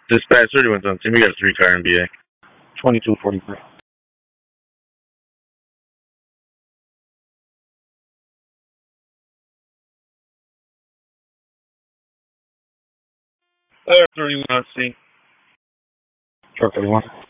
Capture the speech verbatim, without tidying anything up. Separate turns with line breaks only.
Dispatch thirty-one on team. We got a three car N B A.
twenty-two forty-three.
Uh, thirty-one on C.
Truck thirty-one.